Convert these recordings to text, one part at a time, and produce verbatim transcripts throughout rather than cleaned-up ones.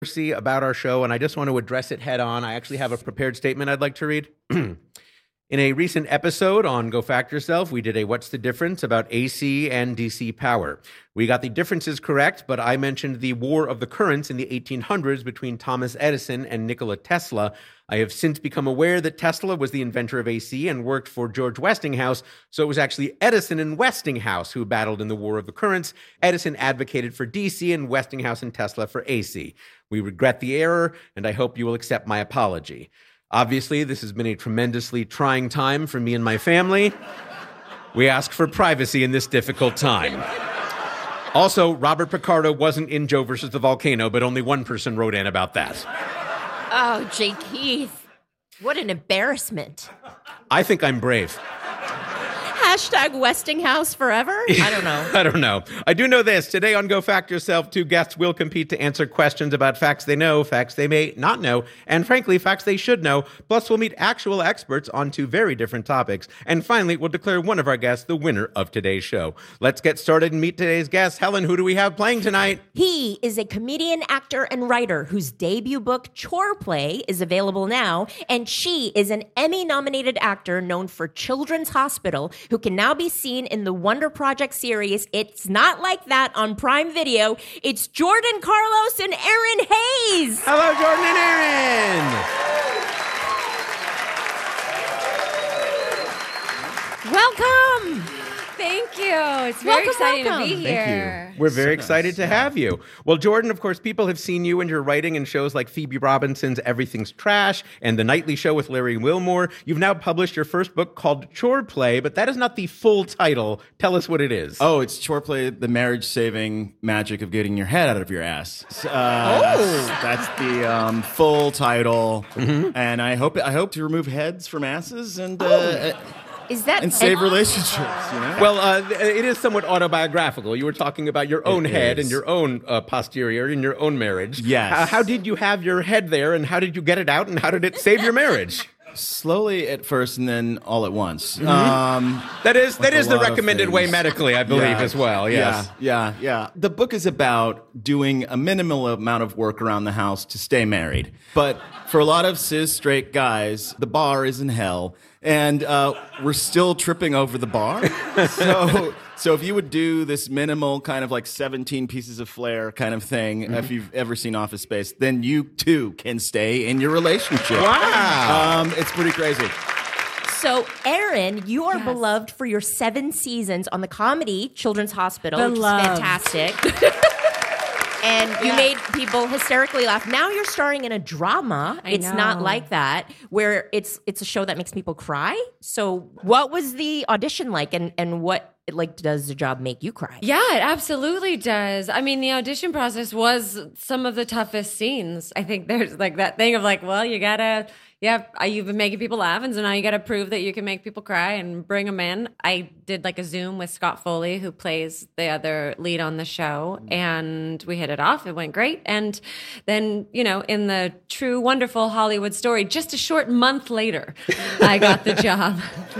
See about our show, and I just want to address it head on. I actually have a prepared statement I'd like to read. In a recent episode on Go Fact Yourself, we did a What's the Difference about A C and D C power. We got the differences correct, but I mentioned the War of the Currents in the eighteen hundreds between Thomas Edison and Nikola Tesla. I have since become aware that Tesla was the inventor of A C and worked for George Westinghouse, so it was actually Edison and Westinghouse who battled in the War of the Currents. Edison advocated for D C and Westinghouse and Tesla for A C. We regret the error, and I hope you will accept my apology. Obviously, this has been a tremendously trying time for me and my family. We ask for privacy in this difficult time. Also, Robert Picardo wasn't in Joe versus the Volcano, but only one person wrote in about that. Oh, J. Keith, what an embarrassment. I think I'm brave. Hashtag Westinghouse forever? I don't know. I don't know. I do know this. Today on Go Fact Yourself, two guests will compete to answer questions about facts they know, facts they may not know, and frankly, facts they should know. Plus, we'll meet actual experts on two very different topics. And finally, we'll declare one of our guests the winner of today's show. Let's get started and meet today's guest. Helen, who do we have playing tonight? He is a comedian, actor, and writer whose debut book, Chore Play, is available now. And she is an Emmy-nominated actor known for Children's Hospital, who can now be seen in the Wonder Project series It's Not Like That on Prime Video. It's Jordan Carlos and Erin Hayes. Hello, Jordan and Erin. Welcome. Thank you. It's very Welcome, exciting welcome. to be Thank here. you. We're very excited to have you. Well, Jordan, of course, people have seen you and your writing in shows like Phoebe Robinson's Everything's Trash and The Nightly Show with Larry Wilmore. You've now published your first book called Chore Play, but that is not the full title. Tell us what it is. Oh, it's Chore Play, the marriage-saving magic of getting your head out of your ass. Uh, Oh. That's, that's the um, full title. Mm-hmm. And I hope I hope to remove heads from asses and... Uh, Oh. Is that and save and- relationships, you know? Well, uh, it is somewhat autobiographical. You were talking about your own It head is. and your own uh, posterior in your own marriage. Yes. Uh, how did you have your head there, and how did you get it out, and how did it save your marriage? Slowly at first and then all at once. Mm-hmm. Um, That is Like that a is the lot of recommended way things. medically, I believe, Yeah. as well. Yes. Yeah, yeah, yeah. The book is about doing a minimal amount of work around the house to stay married. But for a lot of cis straight guys, the bar is in hell, and uh, we're still tripping over the bar. So, so if you would do this minimal kind of like seventeen pieces of flair kind of thing, Mm-hmm. if you've ever seen Office Space, then you too can stay in your relationship. Wow. Um, it's pretty crazy. So, Erin, you are Yes. beloved for your seven seasons on the comedy Children's Hospital, which is Beloved. fantastic. And you Yeah. made people hysterically laugh. Now you're starring in a drama. I It's not know. like that, where it's it's a show that makes people cry. So, what was the audition like, and and what like does the job make you cry? Yeah, it absolutely does. I mean, the audition process was some of the toughest scenes. I think there's like that thing of like, well, you gotta, yeah, you've been making people laugh, and so now you gotta prove that you can make people cry and bring them in. I did like a Zoom with Scott Foley, who plays the other lead on the show, and we hit it off. It went great. And then, you know, in the true, wonderful Hollywood story, just a short month later, I got the job.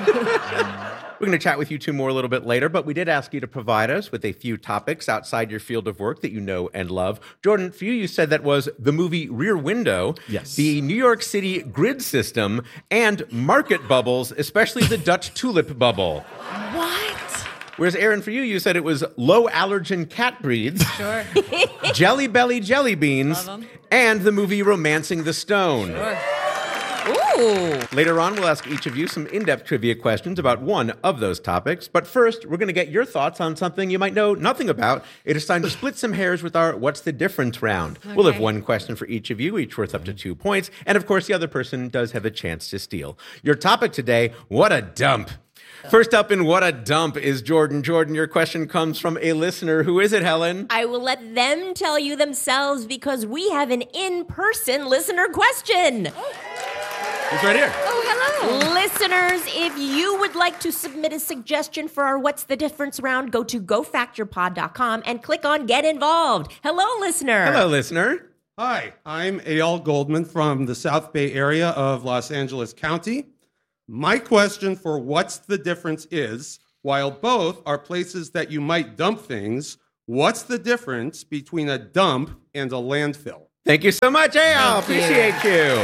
We're going to chat with you two more a little bit later, but we did ask you to provide us with a few topics outside your field of work that you know and love. Jordan, for you, you said that was the movie Rear Window, Yes. the New York City grid system, and market bubbles, especially the Dutch tulip bubble. What? Whereas, Erin, for you, you said it was low allergen cat breeds, Sure. Jelly Belly jelly beans, Love 'em. and the movie Romancing the Stone. Sure. Ooh. Later on, we'll ask each of you some in-depth trivia questions about one of those topics. But first, we're going to get your thoughts on something you might know nothing about. It is time to split some hairs with our What's the Difference round. We'll have Okay. one question for each of you, each worth up to two points. And of course, the other person does have a chance to steal. Your topic today, what a dump. First up in What a Dump is Jordan. Jordan, your question comes from a listener. Who is it, Helen? I will let them tell you themselves because we have an in-person listener question. It's right here. Oh, hello. Listeners, if you would like to submit a suggestion for our What's the Difference round, go to go fact your pod dot com and click on Get Involved. Hello, listener. Hello, listener. Hi, I'm Eyal Goldman from the South Bay area of Los Angeles County. My question for What's the Difference is, while both are places that you might dump things, what's the difference between a dump and a landfill? Thank you so much, Al. Appreciate you.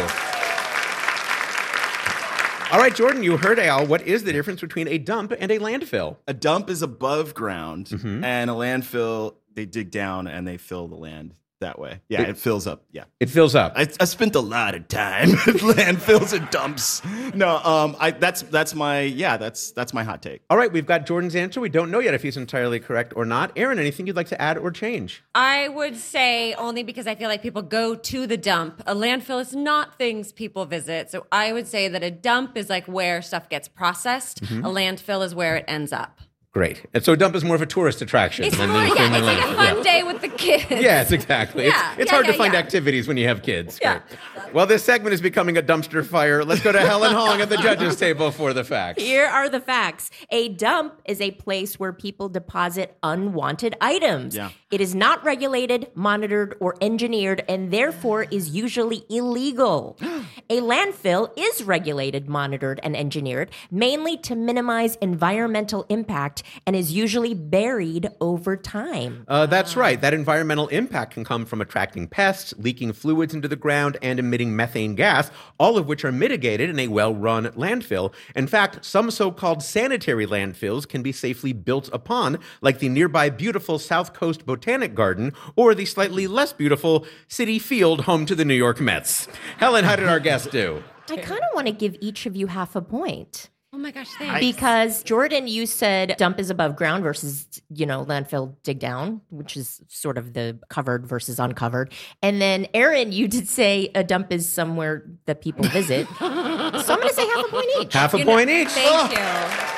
All right, Jordan, you heard Al. What is the difference between a dump and a landfill? A dump is above ground, Mhm. and a landfill, they dig down and they fill the land that way. Yeah, it, It- fills up. Yeah. It fills up. I, I spent a lot of time with landfills and dumps. No, um, I that's that's my yeah, that's that's my hot take. All right, we've got Jordan's answer. We don't know yet if he's entirely correct or not. Aaron, anything you'd like to add or change? I would say only because I feel like people go to the dump. A landfill is not things people visit. So I would say that a dump is like where stuff gets processed. Mm-hmm. A landfill is where it ends up. Great. And so a dump is more of a tourist attraction. It's than more, anything yeah, in it's like a landfill. fun day with the kids. Yes, exactly. Yeah, it's it's yeah, hard yeah, to find yeah. activities when you have kids. Yeah. Right. Well, this segment is becoming a dumpster fire. Let's go to Helen Hong at the judges' table for the facts. Here are the facts. A dump is a place where people deposit unwanted items. Yeah. It is not regulated, monitored, or engineered, and therefore is usually illegal. A landfill is regulated, monitored, and engineered, mainly to minimize environmental impact, and is usually buried over time. Uh, that's right. That environmental impact can come from attracting pests, leaking fluids into the ground, and emitting methane gas, all of which are mitigated in a well-run landfill. In fact, some so-called sanitary landfills can be safely built upon, like the nearby beautiful South Coast Botanic Garden or the slightly less beautiful Citi Field home to the New York Mets. Helen, how did our guest do? I kind of want to give each of you half a point. Oh my gosh, thanks. Because Jordan, you said dump is above ground versus, you know, landfill dig down, which is sort of the covered versus uncovered. And then Aaron, you did say a dump is somewhere that people visit. So I'm going to say half a point each. Half a You know- point each. Thank you.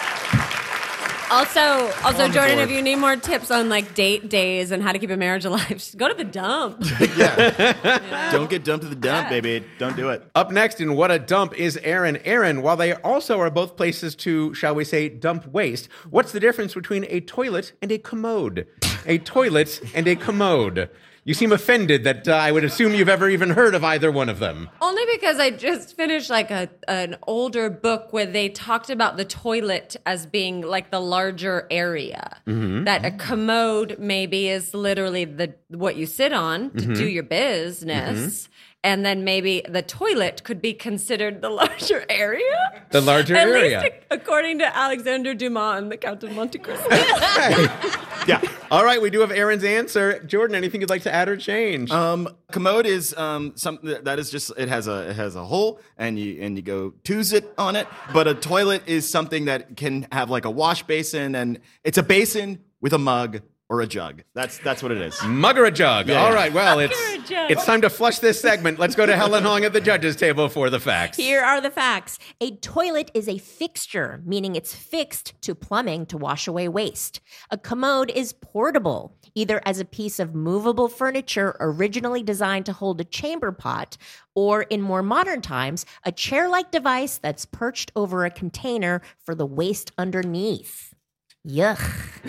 Also, also, On the Jordan, board. if you need more tips on like date days and how to keep a marriage alive, just go to the dump. Don't get dumped to the dump, baby. Don't do it. Up next in What a Dump is Aaron. Aaron, while they also are both places to, shall we say, dump waste, what's the difference between a toilet and a commode? A toilet and a commode. You seem offended that uh, I would assume you've ever even heard of either one of them. Only because I just finished like a an older book where they talked about the toilet as being like the larger area. That a commode maybe is literally the what you sit on to do your business. And then maybe the toilet could be considered the larger area. The larger At area. least according to Alexander Dumas and the Count of Monte Cristo. Yeah. All right, we do have Aaron's answer. Jordan, anything you'd like to add or change? Um, commode is um, something that is just it has a it has a hole and you and you go twos it on it. But a toilet is something that can have like a wash basin and it's a basin with a mug or a jug. That's that's what it is. Mug or a jug? Yeah, All yeah. right, well, Mug it's or a jug. it's time to flush this segment. Let's go to Helen Hong at the judges' table for the facts. Here are the facts. A toilet is a fixture, meaning it's fixed to plumbing to wash away waste. A commode is portable, either as a piece of movable furniture originally designed to hold a chamber pot, or in more modern times, a chair-like device that's perched over a container for the waste underneath. Yuck.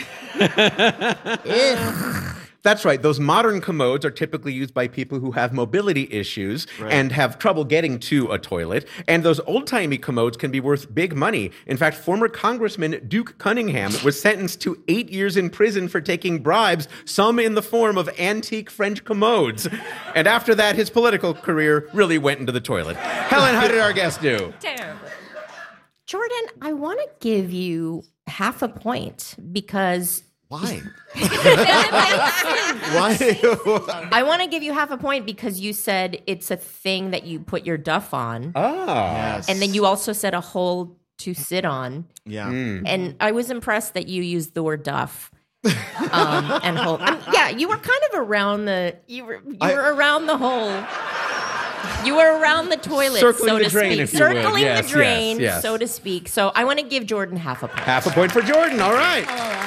Ugh. That's right. Those modern commodes are typically used by people who have mobility issues and have trouble getting to a toilet. And those old-timey commodes can be worth big money. In fact, former Congressman Duke Cunningham was sentenced to eight years in prison for taking bribes, some in the form of antique French commodes. And after that, his political career really went into the toilet. Helen, how did our guest do? Terrible. Jordan, I want to give you half a point because Why? Why? I want to give you half a point because you said it's a thing that you put your duff on. Ah. Yes. And then you also said a hole to sit on. Yeah. And I was impressed that you used the word duff. um, and hole. Um, yeah, you were kind of around the you were you I- were around the hole. You were around the toilet, Circling so the to drain, speak. if you would. Circling Yes, the yes, drain, yes. so to speak. So I want to give Jordan half a point. Half a point for Jordan. All right.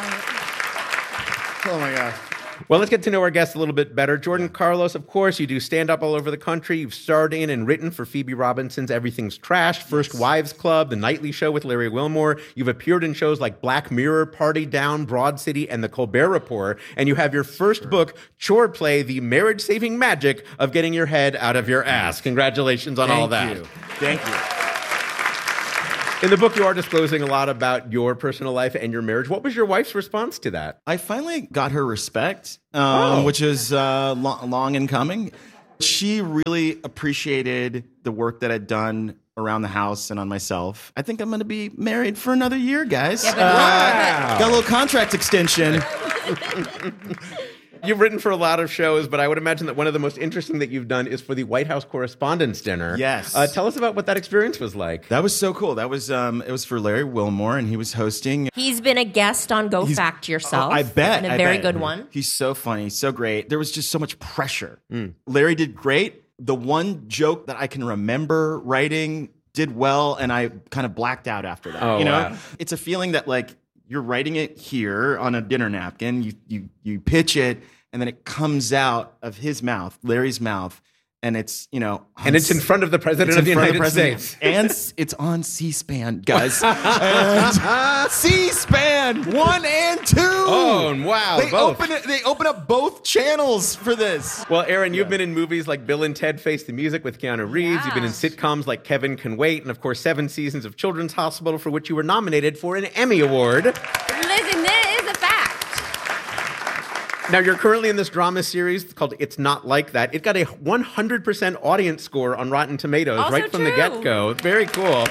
Oh my gosh. Well, let's get to know our guest a little bit better. Jordan Carlos, of course, you do stand-up all over the country. You've starred in and written for Phoebe Robinson's Everything's Trash, First Wives Club, The Nightly Show with Larry Wilmore. You've appeared in shows like Black Mirror, Party Down, Broad City, and The Colbert Report. And you have your first book, Chore Play, The Marriage-Saving Magic of Getting Your Head Out of Your Ass. Congratulations on all Thank that. you. Thank you. In the book, you are disclosing a lot about your personal life and your marriage. What was your wife's response to that? I finally got her respect, um, Oh. which is uh, lo- long in coming. She really appreciated the work that I'd done around the house and on myself. I think I'm going to be married for another year, guys. Yeah, but Uh, got a little contract extension. You've written for a lot of shows, but I would imagine that one of the most interesting that you've done is for the White House Correspondents' Dinner. Yes. Uh, tell us about what that experience was like. That was so cool. That was um, it was for Larry Wilmore, and he was hosting. He's been a guest on Go He's- Fact Yourself. Oh, I bet. And a I very bet. good one. He's so funny, so great. There was just so much pressure. Larry did great. The one joke that I can remember writing did well, and I kind of blacked out after that. Oh, you know, wow. It's a feeling that like you're writing it here on a dinner napkin. You you you pitch it, and then it comes out of his mouth, Larry's mouth, and it's you know, And it's in front of the President it's of the in front United President- States. and s- it's on C-SPAN, guys. And C-SPAN one and two. Oh, wow, They both. open it. They open up both channels for this. Well, Aaron, you've been in movies like Bill and Ted Face the Music with Keanu Reeves. You've been in sitcoms like Kevin Can Wait, and of course, seven seasons of Children's Hospital, for which you were nominated for an Emmy Award. Listen, this is a fact. Now, you're currently in this drama series called It's Not Like That. It got a one hundred percent audience score on Rotten Tomatoes Also right from the true. get-go. Very cool.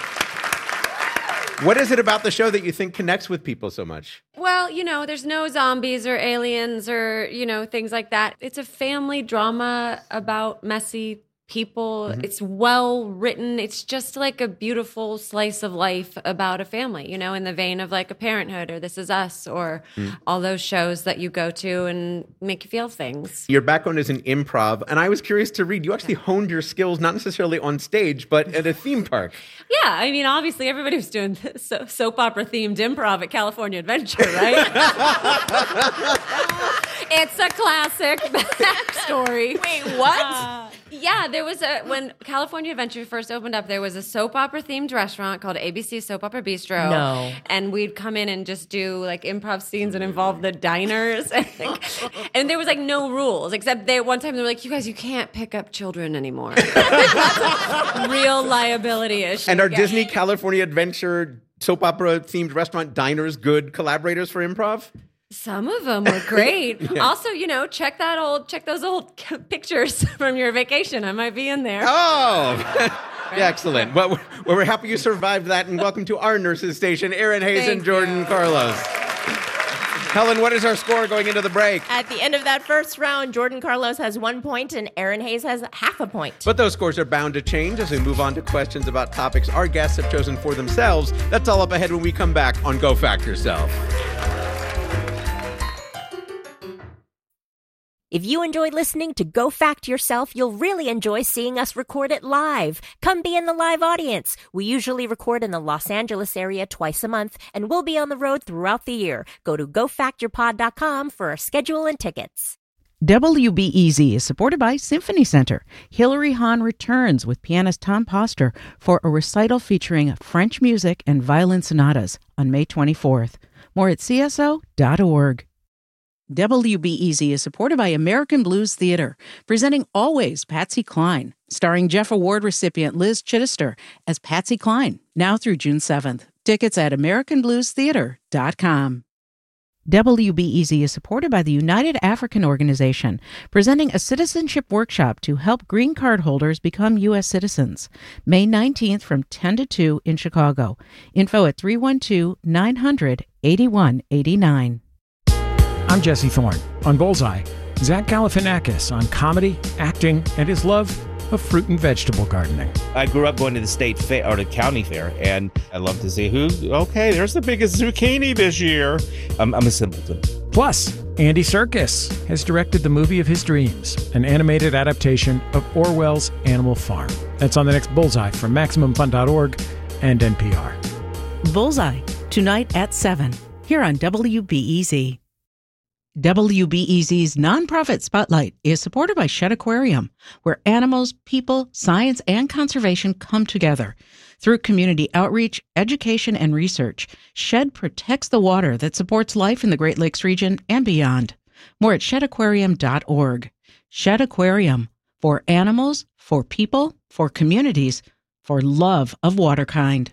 What is it about the show that you think connects with people so much? Well, you know, there's no zombies or aliens or, you know, things like that. It's a family drama about messy people. It's well written. It's just like a beautiful slice of life about a family, you know, in the vein of like a Parenthood or This Is Us or all those shows that you go to and make you feel things. Your background is in improv, and I was curious to read. You actually honed your skills not necessarily on stage, but at a theme park. Yeah, I mean, obviously everybody was doing so- soap opera themed improv at California Adventure, right? It's a classic backstory. Wait, what? Uh, yeah, there was a when California Adventure first opened up, there was a soap opera themed restaurant called A B C Soap Opera Bistro. No. And we'd come in and just do like improv scenes and involve the diners. And there was like no rules, except they one time they were like, you guys, you can't pick up children anymore. Real liability issue. And are Yeah. Disney California Adventure soap opera themed restaurant diners good collaborators for improv? Some of them were great. Also, you know, check that old, check those old pictures from your vacation. I might be in there. Oh, yeah, excellent. Well, we're, well, we're happy you survived that, and welcome to our nurses station, Aaron Hayes and Thank Jordan you. Carlos. Helen, what is our score going into the break? At the end of that first round, Jordan Carlos has one point and Aaron Hayes has half a point. But those scores are bound to change as we move on to questions about topics our guests have chosen for themselves. That's all up ahead when we come back on Go Fact Yourself. If you enjoyed listening to Go Fact Yourself, you'll really enjoy seeing us record it live. Come be in the live audience. We usually record in the Los Angeles area twice a month, and we'll be on the road throughout the year. Go to go fact your pod dot com for our schedule and tickets. W B E Z is supported by Symphony Center. Hilary Hahn returns with pianist Tom Poster for a recital featuring French music and violin sonatas on May twenty-fourth. More at C S O dot org. W B E Z is supported by American Blues Theater, presenting Always Patsy Cline, starring Jeff Award recipient Liz Chittister as Patsy Cline, now through June seventh. Tickets at american blues theater dot com. W B E Z is supported by the United African Organization, presenting a citizenship workshop to help green card holders become U S citizens. May nineteenth from ten to two in Chicago. Info at three one two, nine hundred, eighty-one eighty-nine. I'm Jesse Thorne. On Bullseye, Zach Galifianakis on comedy, acting, and his love of fruit and vegetable gardening. I grew up going to the state fair or the county fair, and I love to see who. Okay, there's the biggest zucchini this year. I'm, I'm a simpleton. Plus, Andy Serkis has directed the movie of his dreams, an animated adaptation of Orwell's Animal Farm. That's on the next Bullseye from Maximum Fun dot org and N P R. Bullseye, tonight at seven, here on W B E Z. W B E Z's nonprofit Spotlight is supported by Shed Aquarium, where animals, people, science, and conservation come together. Through community outreach, education, and research, Shed protects the water that supports life in the Great Lakes region and beyond. More at shed aquarium dot org. Shed Aquarium, for animals, for people, for communities, for love of waterkind.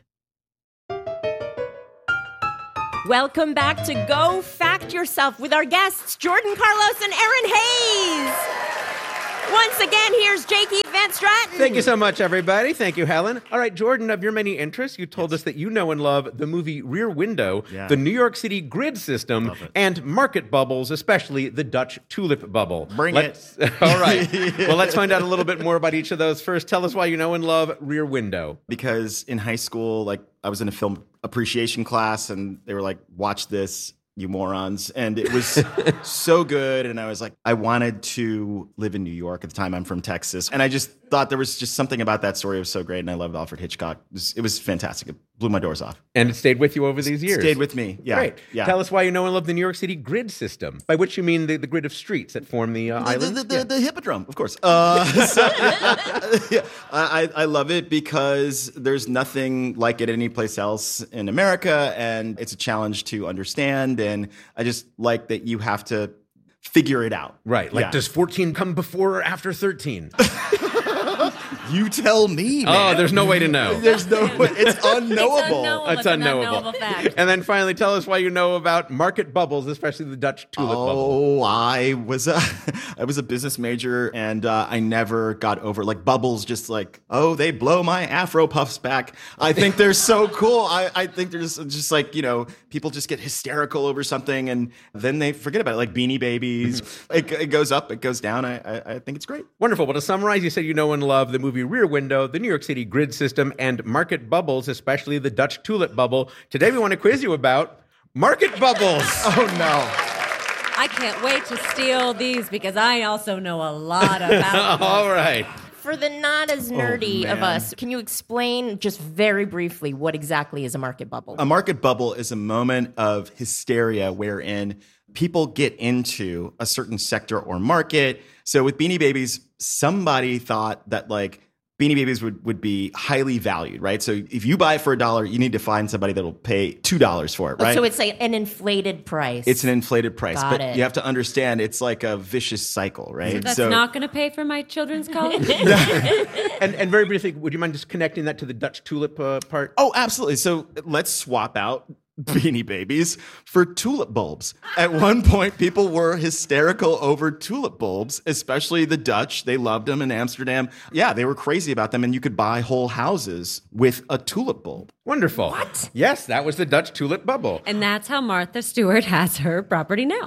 Welcome back to Go Fact Yourself with our guests, Jordan Carlos and Aaron Hayes. Once again, here's J. Keith Van Stratton. Thank you so much, everybody. Thank you, Helen. All right, Jordan, of your many interests, you told us that you know and love the movie Rear Window, Yeah. the New York City grid system, Love it. and market bubbles, especially the Dutch tulip bubble. Bring let's, it. All right. Well, let's find out a little bit more about each of those. First, tell us why you know and love Rear Window. Because in high school, like I was in a film appreciation class and they were like, watch this, you morons. And it was so good. And I was like, I wanted to live in New York at the time. I'm from Texas. And I just thought there was just something about that story. It was so great. And I loved Alfred Hitchcock. It was, it was fantastic. It blew my doors off. And it stayed with you over these years. Stayed with me. Yeah. Great. Yeah. Tell us why you know and love the New York City grid system, by which you mean the, the grid of streets that form the uh, The, island. the, the, the hippodrome, of course. Uh, so, yeah, I, I love it because there's nothing like it anyplace else in America, and it's a challenge to understand. And I just like that you have to figure it out. Right. Like, Yeah. does fourteen come before or after thirteen? You tell me, man. Oh, there's no way to know. There's no. It's unknowable. unknowable. It's It's an unknowable. unknowable fact. And then finally, tell us why you know about market bubbles, especially the Dutch tulip bubble. Oh, I was a, I was a business major, and uh, I never got over like bubbles. Just like, oh, they blow my Afro puffs back. I think they're so cool. I, I think they're just, just like, you know, people just get hysterical over something, and then they forget about it. Like Beanie Babies, it, it goes up, it goes down. I, I, I think it's great. Wonderful. Well, to summarize, you said you know and love the movie Rear Window, the New York City grid system, and market bubbles, especially the Dutch tulip bubble. Today, we want to quiz you about market bubbles. Oh no. I can't wait to steal these because I also know a lot about them. All right. For the not as nerdy of man. us, can you explain just very briefly what exactly is a market bubble? A market bubble is a moment of hysteria wherein people get into a certain sector or market. So with Beanie Babies, somebody thought that like Beanie Babies would, would be highly valued, right? So if you buy it for a dollar, you need to find somebody that'll pay two dollars for it, right? So it's like an inflated price. It's an inflated price, Got but it. you have to understand it's like a vicious cycle, right? That's so not going to pay for my children's college. And, and very briefly, would you mind just connecting that to the Dutch tulip uh, part? Oh, absolutely. So let's swap out Beanie Babies for tulip bulbs. At one point, people were hysterical over tulip bulbs, especially the Dutch. They loved them in Amsterdam. Yeah, they were crazy about them, and you could buy whole houses with a tulip bulb. Wonderful. What? Yes, that was the Dutch tulip bubble. And that's how Martha Stewart has her property now.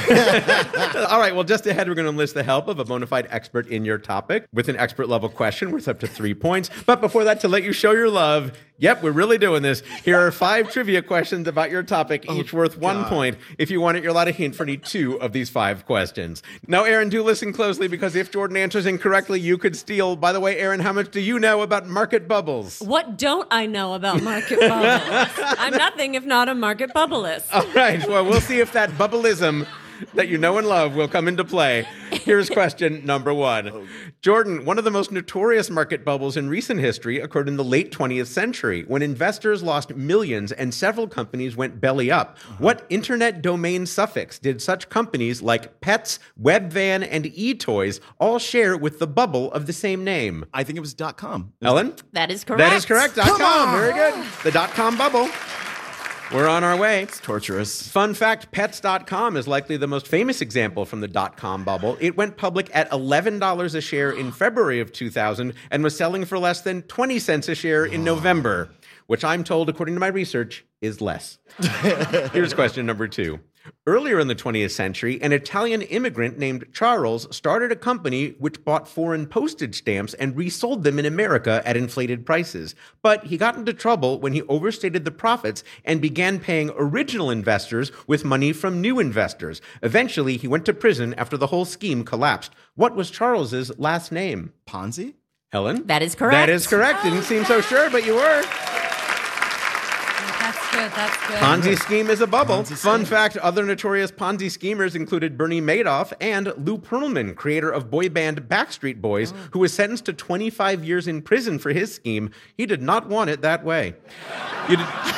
All right, well, just ahead, we're going to enlist the help of a bona fide expert in your topic with an expert level question worth up to three points. But before that, to let you show your love, yep, we're really doing this. Here are five trivia questions about your topic, each worth one point. If you want it, you're allowed a hint for any two of these five questions. Now, Aaron, do listen closely because if Jordan answers incorrectly, you could steal. By the way, Aaron, how much do you know about market bubbles? What don't I know about market bubbles? I'm nothing if not a market bubbleist. All right, well, we'll see if that bubbleism that you know and love will come into play. Here's question number one. Jordan, one of the most notorious market bubbles in recent history occurred in the late twentieth century when investors lost millions and several companies went belly up. What internet domain suffix did such companies like Pets, Webvan, and eToys all share with the bubble of the same name? I think it was .com. Ellen? That is correct. That is correct. Dot Come .com. on. Very good. The dot .com bubble. We're on our way. Torturous. Fun fact, Pets dot com is likely the most famous example from the dot-com bubble. It went public at eleven dollars a share in February of two thousand and was selling for less than twenty cents a share in November, which I'm told, according to my research, is less. Here's question number two. Earlier in the twentieth century, an Italian immigrant named Charles started a company which bought foreign postage stamps and resold them in America at inflated prices. But he got into trouble when he overstated the profits and began paying original investors with money from new investors. Eventually, he went to prison after the whole scheme collapsed. What was Charles's last name? Ponzi? Helen? That is correct. That is correct. Didn't seem so sure, but you were. That's good. That's good. Ponzi scheme is a bubble. Ponzi Fun scheme. fact, other notorious Ponzi schemers included Bernie Madoff and Lou Pearlman, creator of boy band Backstreet Boys, who was sentenced to twenty-five years in prison for his scheme. He did not want it that way. You did,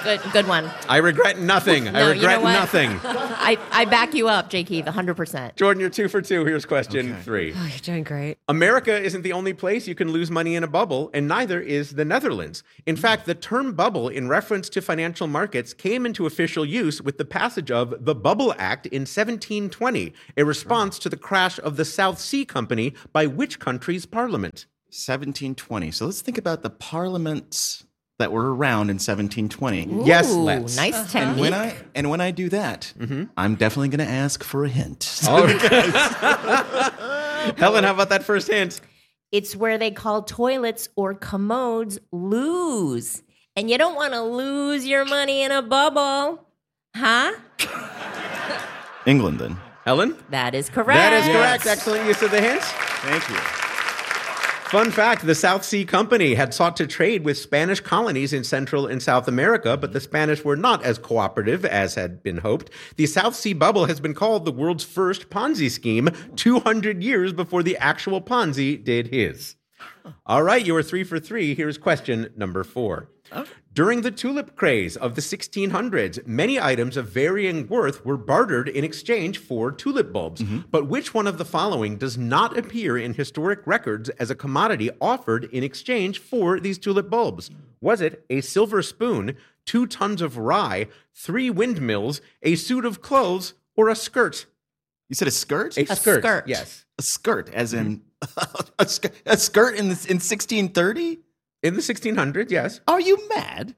Good, good one. I regret nothing. I No, you regret know what? nothing. I, I back you up, J. Keith, one hundred percent. Jordan, you're two for two. Here's question three. Oh, you're doing great. America isn't the only place you can lose money in a bubble, and neither is the Netherlands. In fact, the term bubble in reference to financial markets came into official use with the passage of the Bubble Act in seventeen twenty, a response to the crash of the South Sea Company by which country's parliament? seventeen twenty. So let's think about the parliaments that were around in seventeen twenty. Yes, Ooh, let's. nice And technique. when I and when I do that, I'm definitely going to ask for a hint. All right. Helen, how about that first hint? It's where they call toilets or commodes lose. And you don't want to lose your money in a bubble. Huh? England, then. Helen? That is correct. That is correct. Excellent use of the hints. Thank you. Fun fact, the South Sea Company had sought to trade with Spanish colonies in Central and South America, but the Spanish were not as cooperative as had been hoped. The South Sea Bubble has been called the world's first Ponzi scheme two hundred years before the actual Ponzi did his. All right, you are three for three. Here's question number four. During the tulip craze of the sixteen hundreds, many items of varying worth were bartered in exchange for tulip bulbs. But which one of the following does not appear in historic records as a commodity offered in exchange for these tulip bulbs? Was it a silver spoon, two tons of rye, three windmills, a suit of clothes, or a skirt? You said a skirt? A, skirt. skirt. Yes. A skirt, as in a, sk- a skirt in this, in sixteen thirty? In the sixteen hundreds, yes. Are you mad?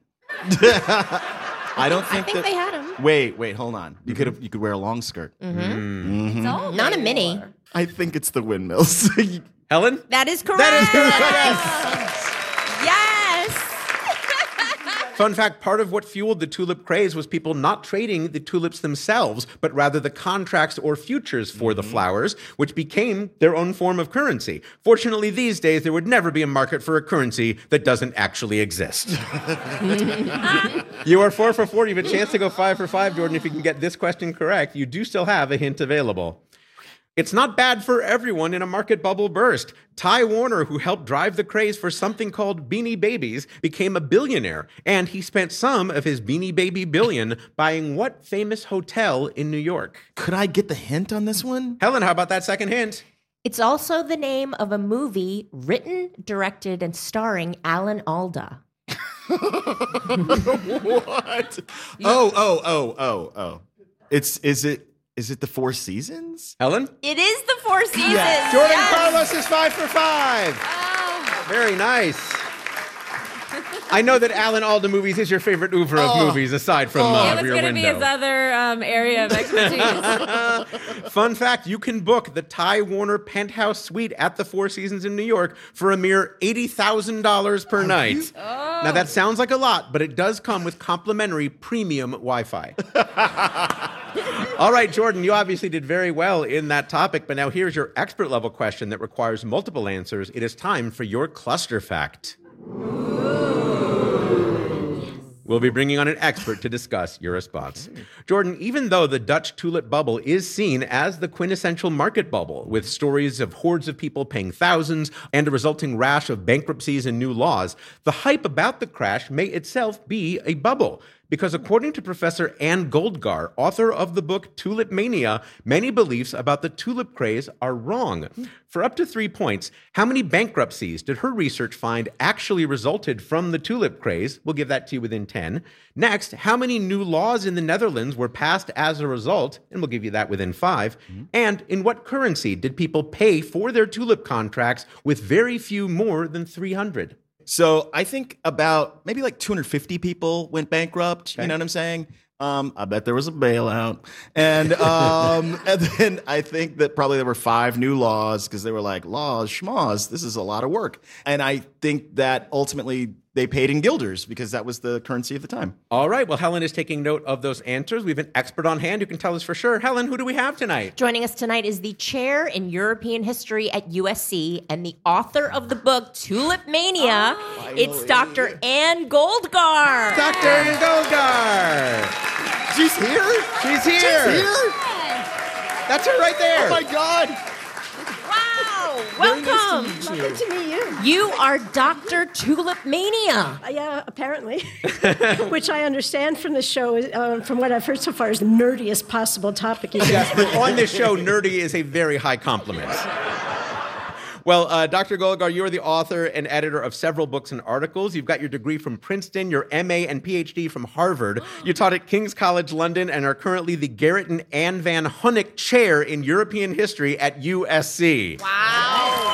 I don't I think, think that. they had them. Wait, wait, hold on. You could have, you could wear a long skirt. Mm-hmm. It's all Not a they mini. wore. I think it's the windmills. Helen? That is correct. That is correct, yes. Yes. Fun fact, part of what fueled the tulip craze was people not trading the tulips themselves, but rather the contracts or futures for the flowers, which became their own form of currency. Fortunately, these days, there would never be a market for a currency that doesn't actually exist. You are four for four. You have a chance to go five for five, Jordan. If you can get this question correct, you do still have a hint available. It's not bad for everyone in a market bubble burst. Ty Warner, who helped drive the craze for something called Beanie Babies, became a billionaire, and he spent some of his Beanie Baby billion buying what famous hotel in New York? Could I get the hint on this one? Helen, how about that second hint? It's also the name of a movie written, directed, and starring Alan Alda. What? Oh, oh, oh, oh, oh. It's is it is it the Four Seasons? Helen? It is the Four Seasons. Jordan Yes. Carlos is five for five. Oh. Very nice. I know that Alan Alda movies is your favorite oeuvre of Oh. movies, aside from It uh, was Rear going to be Window. his other um, area of expertise. Fun fact, you can book the Ty Warner penthouse suite at the Four Seasons in New York for a mere eighty thousand dollars per night. Now, that sounds like a lot, but it does come with complimentary premium Wi-Fi. All right, Jordan, you obviously did very well in that topic, but now here's your expert level question that requires multiple answers. It is time for your cluster fact. We'll be bringing on an expert to discuss your response. Jordan, even though the Dutch tulip bubble is seen as the quintessential market bubble, with stories of hordes of people paying thousands and a resulting rash of bankruptcies and new laws, the hype about the crash may itself be a bubble. Because according to Professor Anne Goldgar, author of the book Tulip Mania, many beliefs about the tulip craze are wrong. For up to three points, how many bankruptcies did her research find actually resulted from the tulip craze? We'll give that to you within ten. Next, how many new laws in the Netherlands were passed as a result? And we'll give you that within five. Mm-hmm. And in what currency did people pay for their tulip contracts with very few more than three hundred? So I think about maybe like two hundred fifty people went bankrupt. Okay. You know what I'm saying? Um, I bet there was a bailout. And, um, and then I think that probably there were five new laws because they were like, laws, schmaws, this is a lot of work. And I think that ultimately they paid in guilders because that was the currency of the time. All right. Well, Helen is taking note of those answers. We have an expert on hand who can tell us for sure. Helen, who do we have tonight? Joining us tonight is the chair in European history at U S C and the author of the book Tulip Mania. Oh, it's Doctor Anne Goldgar. Doctor Anne Goldgar. She's here? She's here. She's here? That's her right there. Oh my God. Wow. Very Welcome. nice to meet you. Welcome to meet you. You are Doctor Tulip Mania. Uh, yeah, apparently. Which I understand from the show, uh, from what I've heard so far, is the nerdiest possible topic you can Yes, but on this show, nerdy is a very high compliment. Well, uh, Doctor Goldgar, you are the author and editor of several books and articles. You've got your degree from Princeton, your M A and P H D from Harvard. You taught at King's College London and are currently the Garrett and Anne Van Hunnick Chair in European History at U S C. Wow.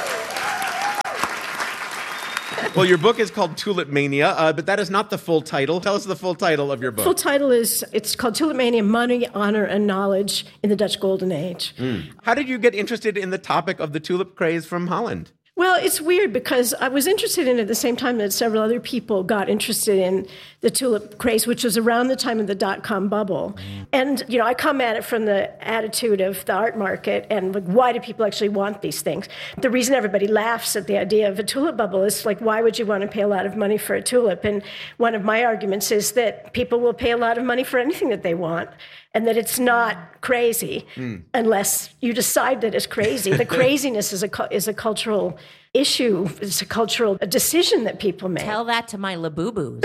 Well, your book is called Tulip Mania, uh, but that is not the full title. Tell us the full title of your book. Full title is, it's called Tulip Mania, Money, Honor, and Knowledge in the Dutch Golden Age. Mm. How did you get interested in the topic of the tulip craze from Holland? Well, it's weird because I was interested in it at the same time that several other people got interested in the tulip craze, which was around the time of the dot-com bubble. And, you know, I come at it from the attitude of the art market and like, why do people actually want these things? The reason everybody laughs at the idea of a tulip bubble is like, why would you want to pay a lot of money for a tulip? And one of my arguments is that people will pay a lot of money for anything that they want, and that it's not crazy mm. unless you decide that it's crazy. The craziness is a is a cultural issue. It's a cultural a decision that people make. Tell that to my Labubu's.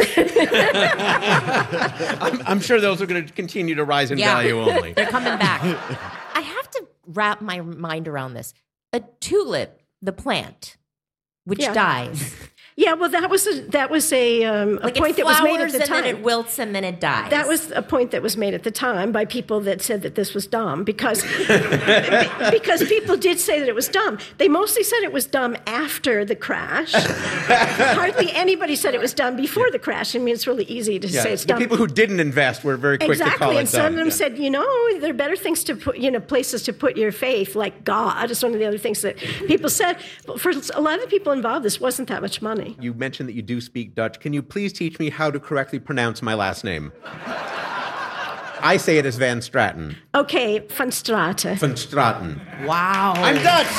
I'm, I'm sure those are going to continue to rise in yeah. value only. They're coming back. I have to wrap my mind around this. A tulip, the plant, which yeah. dies. Yeah, well, that was a, that was a, um, a like point that was made at the and time. Then it wilts and then it dies. That was a point that was made at the time by people that said that this was dumb because because people did say that it was dumb. They mostly said it was dumb after the crash. Hardly anybody said it was dumb before the crash. I mean, it's really easy to yeah, say it's the dumb. people who didn't invest were very quick exactly, to call it and some dumb. of them yeah. said, you know, there are better things to put, you know, places to put your faith, like God. Is one of the other things that people said. But for a lot of the people involved, this wasn't that much money. You mentioned that you do speak Dutch. Can you please teach me how to correctly pronounce my last name? I say it as Van Straten. Okay, Van Straten. Van Straten. Wow. I'm Dutch!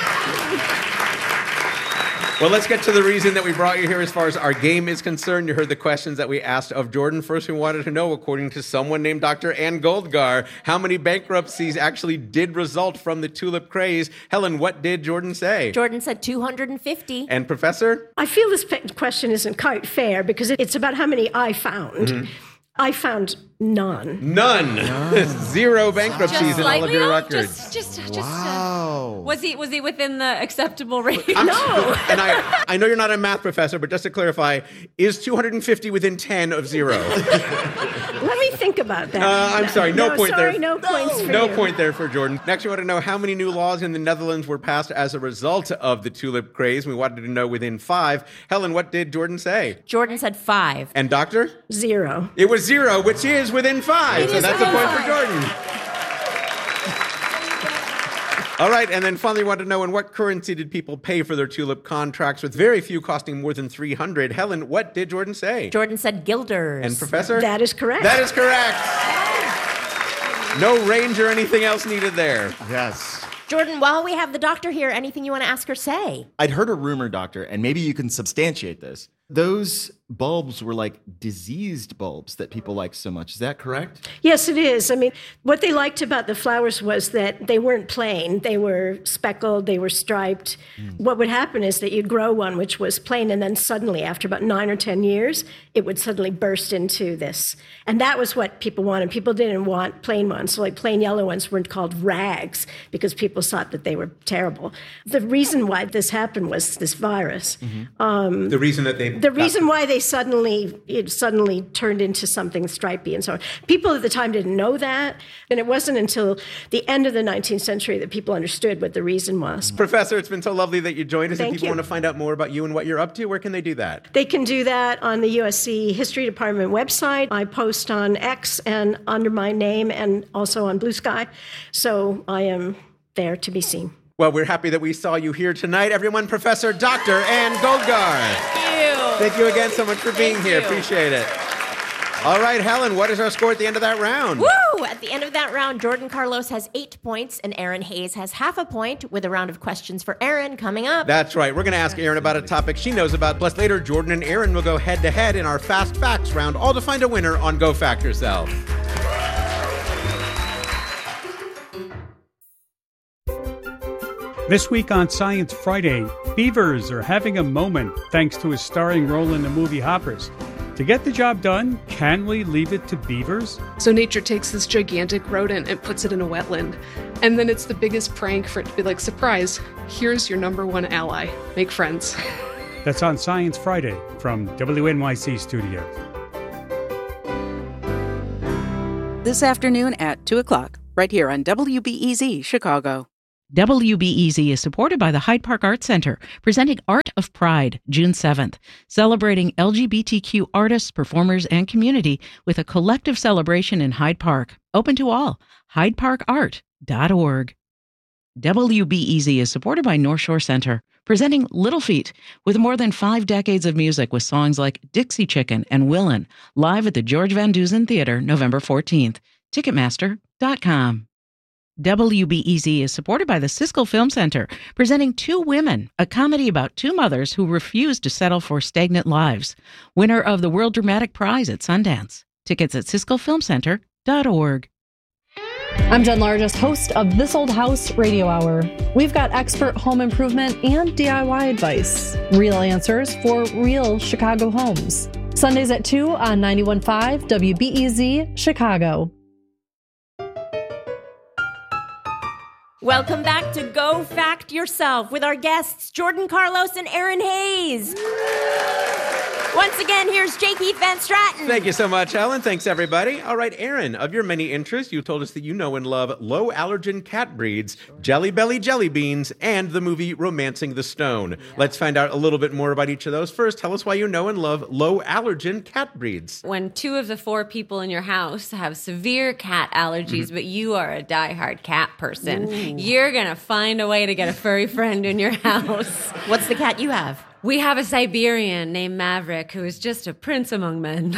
Well, let's get to the reason that we brought you here as far as our game is concerned. You heard the questions that we asked of Jordan. First, we wanted to know, according to someone named Doctor Anne Goldgar, how many bankruptcies actually did result from the tulip craze. Helen, what did Jordan say? Jordan said two hundred fifty. And Professor? I feel this question isn't quite fair because it's about how many I found. Mm-hmm. I found none. None. None. Zero bankruptcies just in all of your off? records. Just, just, just. Wow. Uh, was he was he within the acceptable range? I'm, no. And I, I know you're not a math professor, but just to clarify, is two hundred fifty within ten of zero? Let me think about that. Uh, I'm sorry. No, no point sorry, there. No points for No you. point there for Jordan. Next, we want to know how many new laws in the Netherlands were passed as a result of the tulip craze. We wanted to know within five. Helen, what did Jordan say? Jordan said five. And Doctor? Zero. It was zero, which is within five. It so is that's a within point five. for Jordan. All right, and then finally, we want to know in what currency did people pay for their tulip contracts, with very few costing more than three hundred. Helen, what did Jordan say? Jordan said guilders. And Professor? That is correct. That is correct. No range or anything else needed there. Yes. Jordan, while we have the doctor here, anything you want to ask or say? I'd heard a rumor, Doctor, and maybe you can substantiate this. Those bulbs were like diseased bulbs that people liked so much. Is that correct? Yes, it is. I mean, what they liked about the flowers was that they weren't plain. They were speckled, they were striped. Mm. What would happen is that you'd grow one which was plain, and then suddenly, after about nine or ten years, it would suddenly burst into this. And that was what people wanted. People didn't want plain ones. So like plain yellow ones weren't called rags because people thought that they were terrible. The reason why this happened was this virus. Mm-hmm. Um, the reason that they... The reason why they suddenly it suddenly turned into something stripy and so on. People at the time didn't know that, and it wasn't until the end of the nineteenth century that people understood what the reason was. Professor, it's been so lovely that you joined us. Thank if people you. want to find out more about you and what you're up to, where can they do that? They can do that on the U S C History Department website. I post on X and under my name and also on Blue Sky, so I am there to be seen. Well, we're happy that we saw you here tonight. Everyone, Professor Doctor Anne Goldgar. Thank you. Thank you again so much for being Thank here. you. Appreciate it. All right, Helen, what is our score at the end of that round? Woo! At the end of that round, Jordan Carlos has eight points and Aaron Hayes has half a point, with a round of questions for Aaron coming up. That's right. We're going to ask Aaron about a topic she knows about. Plus, later, Jordan and Aaron will go head-to-head in our Fast Facts round, all to find a winner on Go Fact Yourself. This week on Science Friday, beavers are having a moment thanks to a starring role in the movie Hoppers. To get the job done, can we leave it to beavers? So nature takes this gigantic rodent and puts it in a wetland. And then it's the biggest prank for it to be like, surprise, here's your number one ally. Make friends. That's on Science Friday from W N Y C Studios. This afternoon at two o'clock, right here on W B E Z Chicago. W B E Z is supported by the Hyde Park Art Center, presenting Art of Pride, June seventh, celebrating L G B T Q artists, performers, and community with a collective celebration in Hyde Park. Open to all. hyde park art dot org. W B E Z is supported by North Shore Center, presenting Little Feat, with more than five decades of music with songs like Dixie Chicken and Willin', live at the George Van Dusen Theater, November fourteenth. Ticketmaster dot com. W B E Z is supported by the Siskel Film Center, presenting Two Women, a comedy about two mothers who refuse to settle for stagnant lives. Winner of the World Dramatic Prize at Sundance. Tickets at siskel film center dot org. I'm Jen Largest, host of This Old House Radio Hour. We've got expert home improvement and D I Y advice. Real answers for real Chicago homes. Sundays at two on ninety-one point five W B E Z Chicago. Welcome back to Go Fact Yourself with our guests, Jordan Carlos and Aaron Hayes. Once again, here's J. Keith Van Straten. Thank you so much, Helen. Thanks, everybody. All right, Aaron, of your many interests, you told us that you know and love low-allergen cat breeds, Jelly Belly jelly beans, and the movie Romancing the Stone. Yeah. Let's find out a little bit more about each of those. First, tell us why you know and love low-allergen cat breeds. When two of the four people in your house have severe cat allergies, mm-hmm. but you are a diehard cat person, Ooh. You're going to find a way to get a furry friend in your house. What's the cat you have? We have a Siberian named Maverick who is just a prince among men.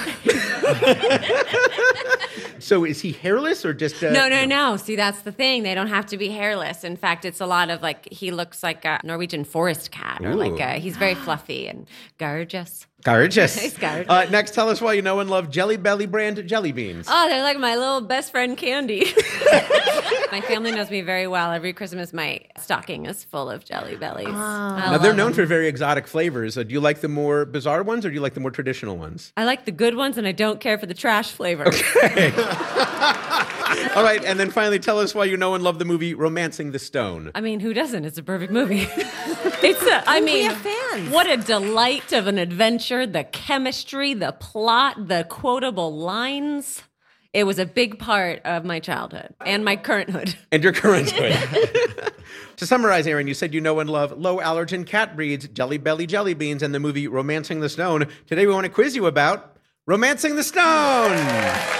So is he hairless or just... Uh, no, no, no. See, that's the thing. They don't have to be hairless. In fact, it's a lot of like, he looks like a Norwegian forest cat or Ooh. like a, he's very fluffy and gorgeous. Gorgeous. He's gorgeous. Uh, next, tell us why you know and love Jelly Belly brand jelly beans. Oh, they're like my little best friend Candy. My family knows me very well. Every Christmas, my stocking is full of Jelly Bellies. Oh. Now, they're known them. for very exotic flavors. Uh, do you like the more bizarre ones or do you like the more traditional ones? I like the good ones, and I don't care for the trash flavor. Okay. All right, and then finally, tell us why you know and love the movie Romancing the Stone. I mean, who doesn't? It's a perfect movie. It's a, I mean, we have fans. What a delight of an adventure. The chemistry, the plot, the quotable lines. It was a big part of my childhood and my currenthood. And your currenthood. To summarize, Aaron, you said you know and love low-allergen cat breeds, Jelly Belly jelly beans, and the movie Romancing the Stone. Today we want to quiz you about Romancing the Stone.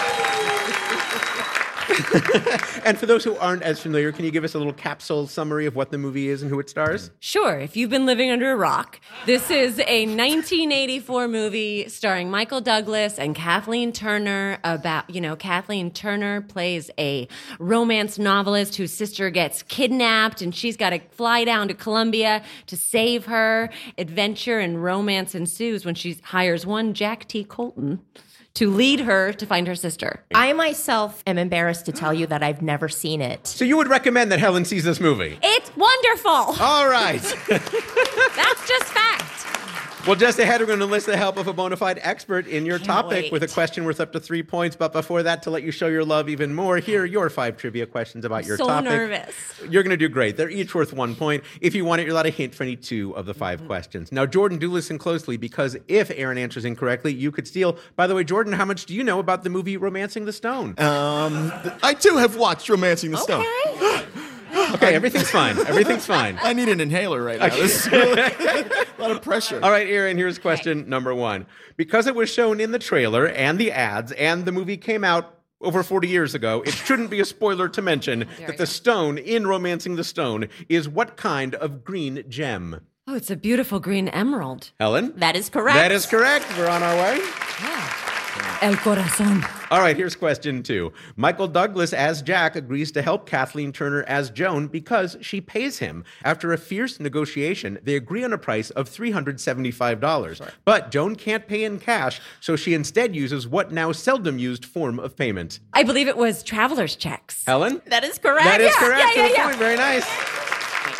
And for those who aren't as familiar, can you give us a little capsule summary of what the movie is and who it stars? Sure. If you've been living under a rock, this is a nineteen eighty-four movie starring Michael Douglas and Kathleen Turner about, you know, Kathleen Turner plays a romance novelist whose sister gets kidnapped and she's got to fly down to Colombia to save her. Adventure and romance ensues when she hires one Jack T. Colton to lead her to find her sister. I myself am embarrassed to tell you that I've never seen it. So you would recommend that Helen sees this movie? It's wonderful. All right. That's just fact. Well, just ahead, we're going to enlist the help of a bona fide expert in your Can't topic wait. with a question worth up to three points. But before that, to let you show your love even more, here are your five trivia questions about your so topic. So nervous. You're going to do great. They're each worth one point. If you want it, you're allowed a hint for any two of the five mm-hmm. questions. Now, Jordan, do listen closely because if Aaron answers incorrectly, you could steal. By the way, Jordan, how much do you know about the movie Romancing the Stone? Um, I too have watched Romancing the Stone. Okay. Okay, everything's fine. Everything's fine. I need an inhaler right now. This is really a lot of pressure. All right, Aaron, here's question number one. Because it was shown in the trailer and the ads, and the movie came out over forty years ago, it shouldn't be a spoiler to mention that the stone in Romancing the Stone is what kind of green gem? Oh, it's a beautiful green emerald. Helen? That is correct. That is correct. We're on our way. Yeah. El corazón. All right, here's question two. Michael Douglas as Jack agrees to help Kathleen Turner as Joan because she pays him. After a fierce negotiation, they agree on a price of three hundred seventy-five dollars. Sorry. But Joan can't pay in cash, so she instead uses what now seldom used form of payment. I believe it was traveler's checks. Helen? That is correct. That is yeah, correct. Yeah, yeah, to yeah. Point. Very nice.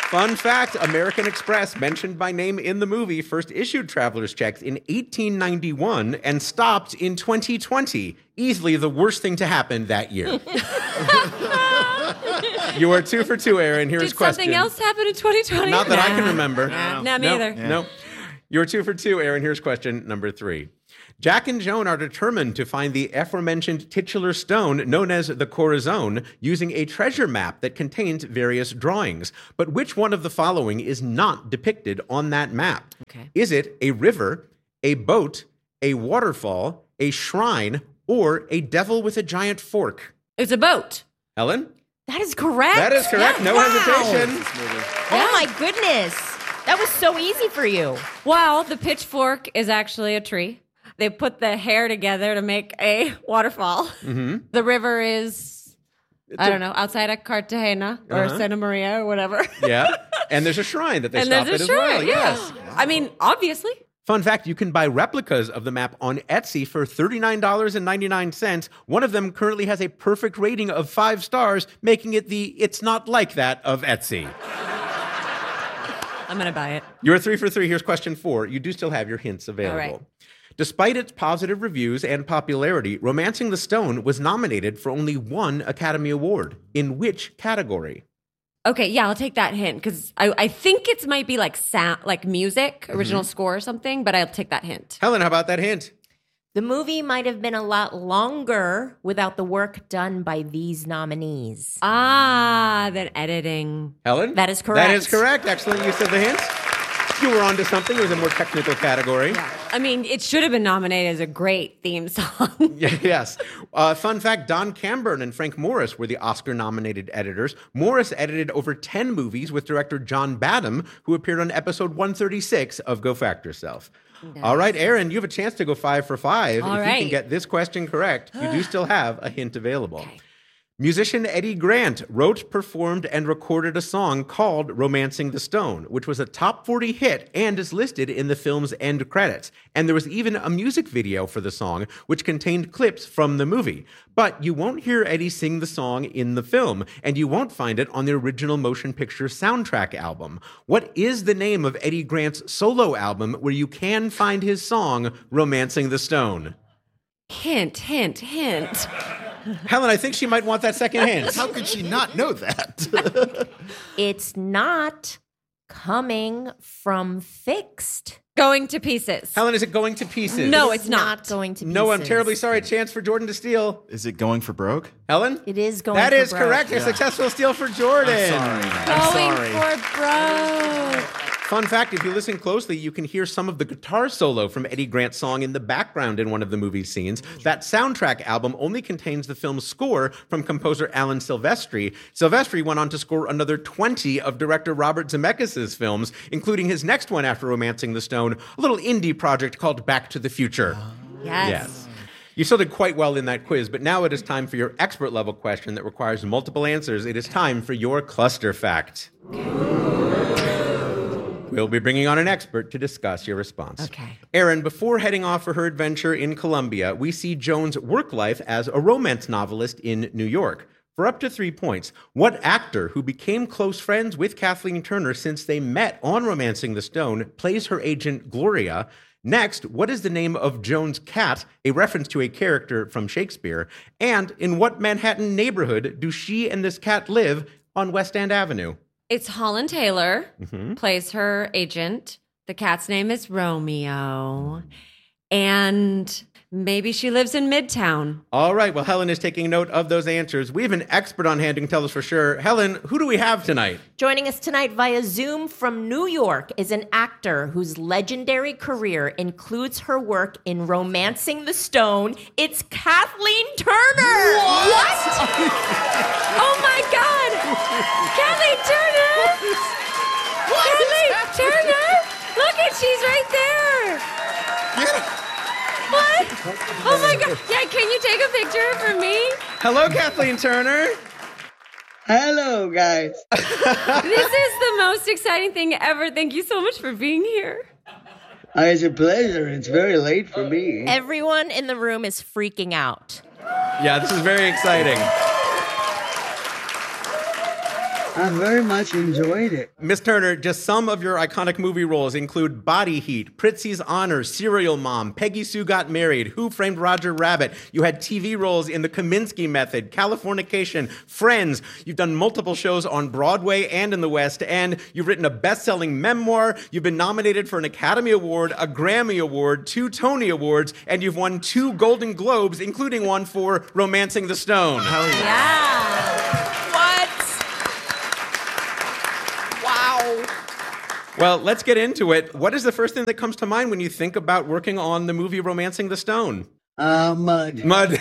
Fun fact, American Express, mentioned by name in the movie, first issued traveler's checks in eighteen ninety-one and stopped in twenty twenty. Easily the worst thing to happen that year. You are two for two, Aaron. Here's Did question. something else happen in twenty twenty? Not that I can remember. Nah, nah, me no, either. No. You're two for two, Aaron. Here's question number three. Jack and Joan are determined to find the aforementioned titular stone known as the Corazon using a treasure map that contains various drawings. But which one of the following is not depicted on that map? Okay. Is it a river, a boat, a waterfall, a shrine, or a devil with a giant fork? It's a boat. Helen? That is correct. That is correct. No Wow. hesitation. Oh my goodness. That was so easy for you. Well, the pitchfork is actually a tree. They put the hair together to make a waterfall. Mm-hmm. The river is, I don't know, outside of Cartagena or Uh-huh. Santa Maria or whatever. Yeah. And there's a shrine that they and stop there's at a as shrine, well. yeah. Yes. I mean, obviously. Fun fact, you can buy replicas of the map on Etsy for thirty-nine dollars and ninety-nine cents. One of them currently has a perfect rating of five stars, making it the It's Not Like That of Etsy. I'm going to buy it. You're three for three. Here's question four. You do still have your hints available. All right. Despite its positive reviews and popularity, Romancing the Stone was nominated for only one Academy Award. In which category? Okay, yeah, I'll take that hint because I, I think it might be like sound, like music, original Mm-hmm. score or something, but I'll take that hint. Helen, how about that hint? The movie might have been a lot longer without the work done by these nominees. Ah, then editing. Helen? That is correct. That is correct. Excellent use of the hint. You were onto something. It was a more technical category. Yeah. I mean, it should have been nominated as a great theme song. Yes. Uh, fun fact, Don Camburn and Frank Morris were the Oscar-nominated editors. Morris edited over ten movies with director John Badham, who appeared on episode one thirty-six of Go Fact Yourself. Nice. All right, Aaron, you have a chance to go five for five. All if right. you can get this question correct, you do still have a hint available. Okay. Musician Eddie Grant wrote, performed, and recorded a song called Romancing the Stone, which was a top forty hit and is listed in the film's end credits. And there was even a music video for the song, which contained clips from the movie. But you won't hear Eddie sing the song in the film, and you won't find it on the original motion picture soundtrack album. What is the name of Eddie Grant's solo album where you can find his song, Romancing the Stone? Hint, hint, hint. Helen, I think she might want that second hint. How could she not know that? It's not Coming from Fixed. Going to pieces. Helen, is it going to pieces? No, It's it's not. not going to pieces. No, I'm terribly sorry. Chance for Jordan to steal. Is it going for broke? Helen? It is going That for is broke. correct. A successful steal for Jordan. I'm sorry. Going for broke. Fun fact, if you listen closely, you can hear some of the guitar solo from Eddie Grant's song in the background in one of the movie's scenes. That soundtrack album only contains the film's score from composer Alan Silvestri. Silvestri went on to score another twenty of director Robert Zemeckis' films, including his next one after Romancing the Stone, a little indie project called Back to the Future. Yes. Yes. You still did quite well in that quiz, but now it is time for your expert level question that requires multiple answers. It is time for your cluster fact. We'll be bringing on an expert to discuss your response. Okay. Aaron, before heading off for her adventure in Colombia, we see Joan's work life as a romance novelist in New York. For up to three points, what actor who became close friends with Kathleen Turner since they met on Romancing the Stone plays her agent Gloria? Next, what is the name of Joan's cat, a reference to a character from Shakespeare? And in what Manhattan neighborhood do she and this cat live on West End Avenue? It's Holland Taylor, Mm-hmm. plays her agent. The cat's name is Romeo. And maybe she lives in Midtown. All right, well, Helen is taking note of those answers. We have an expert on hand who can tell us for sure. Helen, who do we have tonight? Joining us tonight via Zoom from New York is an actor whose legendary career includes her work in Romancing the Stone. It's Kathleen Turner. What? Oh my God! Kathleen Turner! Kathleen Turner! Look at, she's right there! What? Oh my God! Yeah, can you take a picture for me? Hello, Kathleen Turner. Hello, guys. This is the most exciting thing ever. Thank you so much for being here. Uh, it's a pleasure. It's very late for me. Everyone in the room is freaking out. Yeah, this is very exciting. I very much enjoyed it. Miss Turner, just some of your iconic movie roles include Body Heat, Pritzi's Honor, Serial Mom, Peggy Sue Got Married, Who Framed Roger Rabbit. You had T V roles in The Kaminsky Method, Californication, Friends. You've done multiple shows on Broadway and in the West End. You've written a best-selling memoir. You've been nominated for an Academy Award, a Grammy Award, two Tony Awards, and you've won two Golden Globes, including one for Romancing the Stone. Hell yeah. yeah. What? Wow. Well, let's get into it. What is the first thing that comes to mind when you think about working on the movie Romancing the Stone? Uh, mud. Mud.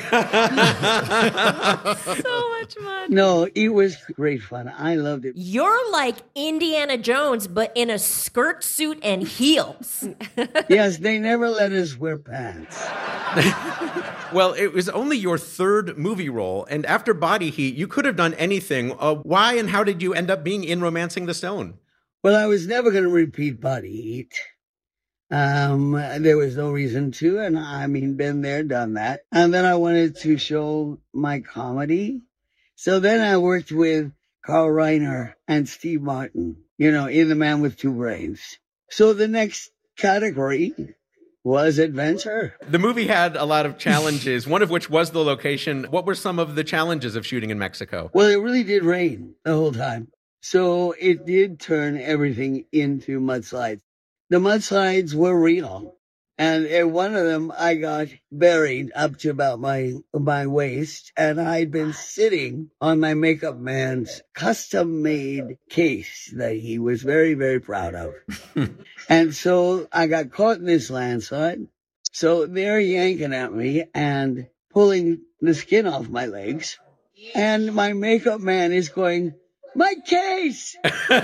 So much mud. No, it was great fun. I loved it. You're like Indiana Jones, but in a skirt suit and heels. Yes, they never let us wear pants. Well, it was only your third movie role, and after Body Heat, you could have done anything. Uh, why and how did you end up being in Romancing the Stone? Well, I was never going to repeat Body Heat. Um, there was no reason to, and I mean, been there, done that. And then I wanted to show my comedy. So then I worked with Carl Reiner and Steve Martin, you know, in The Man with Two Brains. So the next category was adventure. The movie had a lot of challenges, one of which was the location. What were some of the challenges of shooting in Mexico? Well, it really did rain the whole time. So it did turn everything into mudslides. The mudslides were real. And in one of them, I got buried up to about my my waist. And I'd been sitting on my makeup man's custom-made case that he was very, very proud of. And so I got caught in this landslide. So they're yanking at me and pulling the skin off my legs. And my makeup man is going, "My case!"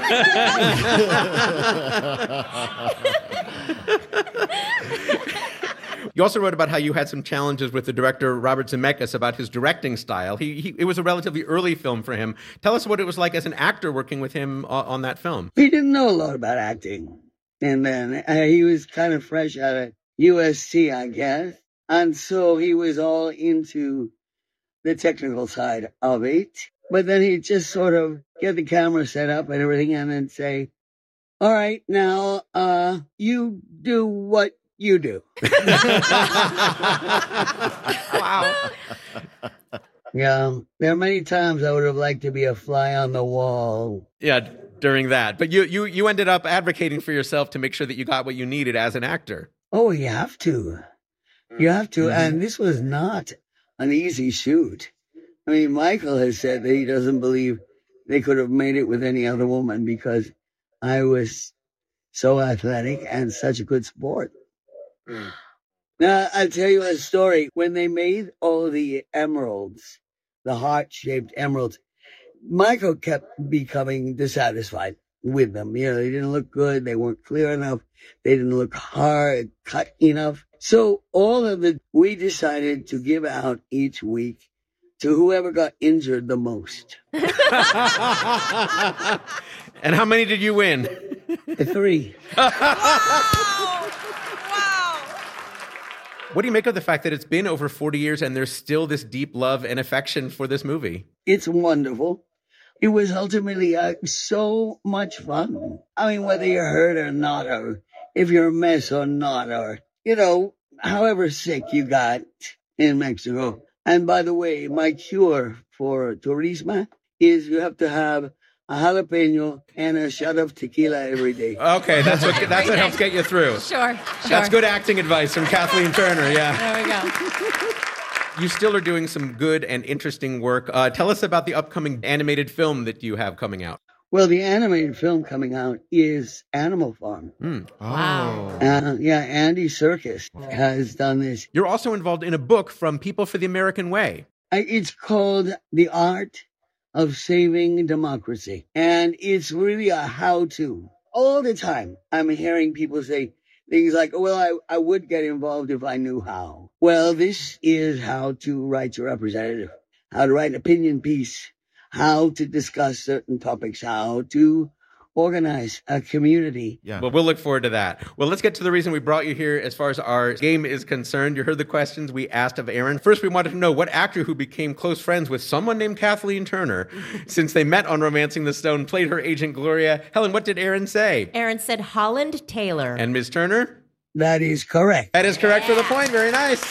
You also wrote about how you had some challenges with the director Robert Zemeckis about his directing style. He, he it was a relatively early film for him. Tell us what it was like as an actor working with him on, on that film. He didn't know a lot about acting. And then uh, he was kind of fresh out of U S C, I guess. And so he was all into the technical side of it. But then he'd just sort of get the camera set up and everything and then say, "All right, now uh, you do what you do." Wow. Yeah, there are many times I would have liked to be a fly on the wall. Yeah, during that. But you, you, you ended up advocating for yourself to make sure that you got what you needed as an actor. Oh, you have to. You have to. Mm-hmm. And this was not an easy shoot. I mean, Michael has said that he doesn't believe they could have made it with any other woman because I was so athletic and such a good sport. Mm. Now, I'll tell you a story. When they made all the emeralds, the heart-shaped emeralds, Michael kept becoming dissatisfied with them. You know, they didn't look good. They weren't clear enough. They didn't look hard, cut enough. So all of it, we decided to give out each week to whoever got injured the most. And how many did you win? Three. Wow! Wow! What do you make of the fact that it's been over forty years and there's still this deep love and affection for this movie? It's wonderful. It was ultimately uh, so much fun. I mean, whether you're hurt or not, or if you're a mess or not, or, you know, however sick you got in Mexico. And by the way, my cure for turismo is you have to have a jalapeno and a shot of tequila every day. Okay, that's what that's what helps get you through. Sure, sure. That's good acting advice from Kathleen Turner, yeah. There we go. You still are doing some good and interesting work. Uh, tell us about the upcoming animated film that you have coming out. Well, the animated film coming out is Animal Farm. Mm. Wow. Uh, yeah, Andy Serkis has done this. You're also involved in a book from People for the American Way. It's called The Art of Saving Democracy. And it's really a how-to. All the time, I'm hearing people say things like, well, I, I would get involved if I knew how. Well, this is how to write your representative, how to write an opinion piece, how to discuss certain topics, how to organize a community. Yeah. Well, we'll look forward to that. Well, let's get to the reason we brought you here as far as our game is concerned. You heard the questions we asked of Aaron. First, we wanted to know what actor who became close friends with someone named Kathleen Turner since they met on Romancing the Stone played her agent Gloria. Helen, what did Aaron say? Aaron said Holland Taylor. And Miz Turner? That is correct. That is correct for the point. Very nice.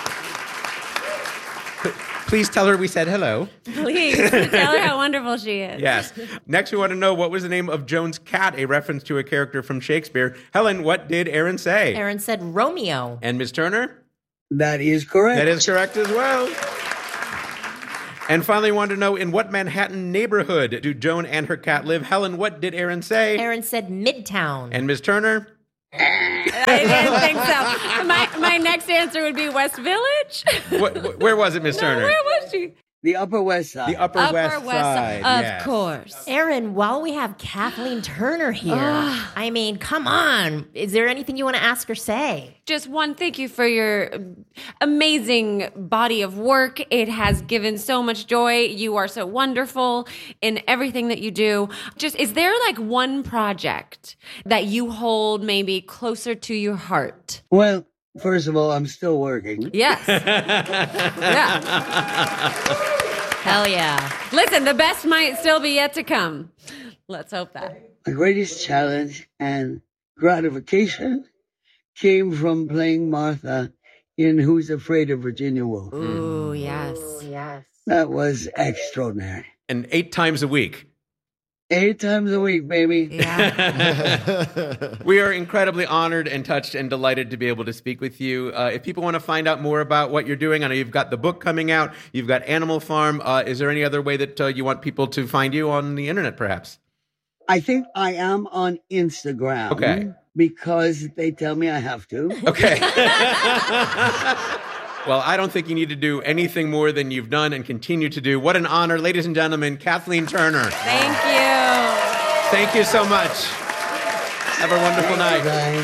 Please tell her we said hello. Please tell her how wonderful she is. Yes. Next, we want to know what was the name of Joan's cat, a reference to a character from Shakespeare. Helen, what did Aaron say? Aaron said Romeo. And Miz Turner? That is correct. That is correct as well. And finally, we wanted to know in what Manhattan neighborhood do Joan and her cat live? Helen, what did Aaron say? Aaron said Midtown. And Miz Turner? I didn't think so. My, my next answer would be West Village. What, where was it, Miz No, Turner? where was she? The Upper West Side. The Upper, Upper West, West Side. Side. Of yes. course. Aaron, while we have Kathleen Turner here, I mean, come on. Is there anything you want to ask or say? Just one, thank you for your amazing body of work. It has given so much joy. You are so wonderful in everything that you do. Just, is there like one project that you hold maybe closer to your heart? Well, first of all, I'm still working. Yes. Yeah. Hell yeah. Listen, the best might still be yet to come. Let's hope that. My greatest challenge and gratification came from playing Martha in Who's Afraid of Virginia Woolf. Ooh, yes. Yes. That was extraordinary. And eight times a week. Eight times a week, baby. Yeah. We are incredibly honored and touched and delighted to be able to speak with you. Uh, if people want to find out more about what you're doing, I know you've got the book coming out. You've got Animal Farm. Uh, is there any other way that uh, you want people to find you on the internet, perhaps? I think I am on Instagram. Okay. Because they tell me I have to. Okay. Well, I don't think you need to do anything more than you've done and continue to do. What an honor. Ladies and gentlemen, Kathleen Turner. Thank you. Thank you so much. Have a wonderful night.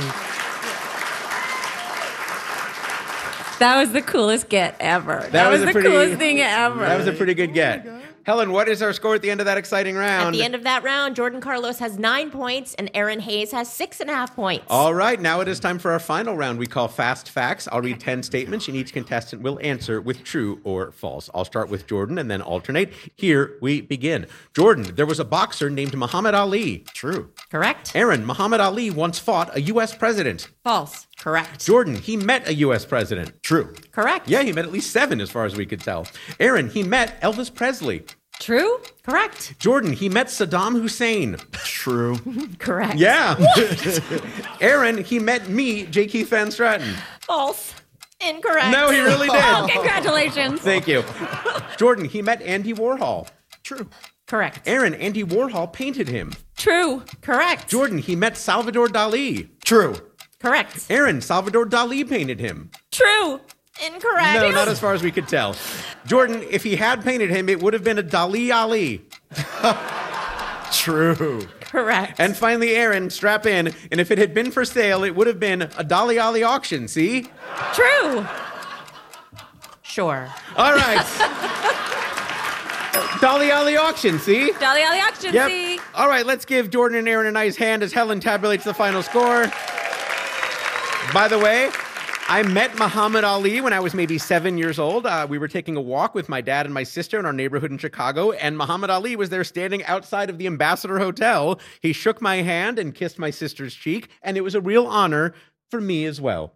That was the coolest get ever. That, That was was, a the pretty- coolest thing ever. That was a pretty good get. Helen, what is our score at the end of that exciting round? At the end of that round, Jordan Carlos has nine points and Aaron Hayes has six and a half points. All right, now it is time for our final round we call Fast Facts. I'll read ten statements and each contestant will answer with true or false. I'll start with Jordan and then alternate. Here we begin. Jordan, there was a boxer named Muhammad Ali. True. Correct. Aaron, Muhammad Ali once fought a U S president. False. Correct. Jordan, he met a U S president. True. Correct. Yeah, he met at least seven as far as we could tell. Aaron, he met Elvis Presley. True. Correct. Jordan, he met Saddam Hussein. True. Correct. Yeah. Aaron, he met me, J. Keith Van Stratton. False. Incorrect. No, he really did. Oh, congratulations. Thank you. Jordan, he met Andy Warhol. True. Correct. Aaron, Andy Warhol painted him. True. Correct. Jordan, he met Salvador Dali. True. Correct. Aaron, Salvador Dali painted him. True. Incorrect. No, not as far as we could tell. Jordan, if he had painted him, it would have been a Dali Ali. True. Correct. And finally, Aaron, strap in. And if it had been for sale, it would have been a Dali Ali auction, see? True. Sure. All right. Dali Ali auction, see? Dolly Alley Auction. Yep. See? All right, let's give Jordan and Aaron a nice hand as Helen tabulates the final score. By the way, I met Muhammad Ali when I was maybe seven years old. Uh, we were taking a walk with my dad and my sister in our neighborhood in Chicago, and Muhammad Ali was there standing outside of the Ambassador Hotel. He shook my hand and kissed my sister's cheek, and it was a real honor for me as well.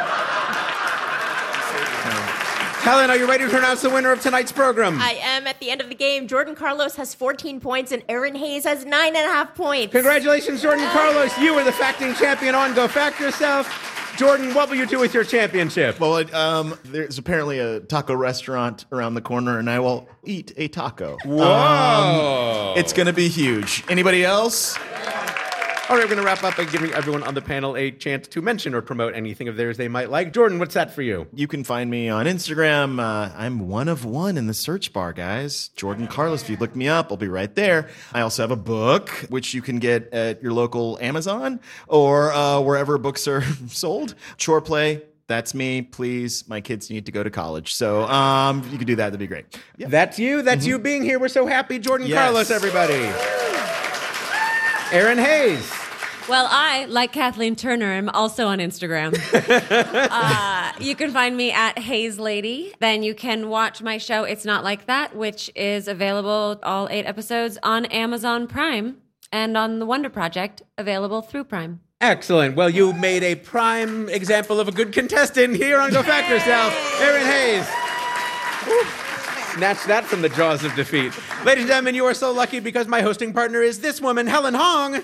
Helen, are you ready to announce the winner of tonight's program? I am at the end of the game. Jordan Carlos has fourteen points and Aaron Hayes has nine and a half points. Congratulations, Jordan Carlos. You are the facting champion on Go Fact Yourself. Jordan, what will you do with your championship? Well, it, um, there's apparently a taco restaurant around the corner, and I will eat a taco. Whoa. Um, it's going to be huge. Anybody else? All right, we're going to wrap up by giving everyone on the panel a chance to mention or promote anything of theirs they might like. Jordan, what's that for you? You can find me on Instagram. Uh, I'm one of one in the search bar, guys. Jordan Carlos. If you look me up, I'll be right there. I also have a book, which you can get at your local Amazon or uh, wherever books are sold. Chore Play. That's me. Please, my kids need to go to college. So um, if you could do that, that'd be great. Yeah. That's you. That's mm-hmm. you being here. We're so happy. Jordan Yes. Carlos, everybody. Erin Hayes. Well, I, like Kathleen Turner, am also on Instagram. uh, you can find me at Hayes Lady. Then you can watch my show, It's Not Like That, which is available, all eight episodes, on Amazon Prime and on The Wonder Project, available through Prime. Excellent. Well, you made a prime example of a good contestant here on Go Fact Yourself, Erin Hayes. Woo. Snatch that from the jaws of defeat. Ladies and gentlemen, you are so lucky because my hosting partner is this woman, Helen Hong.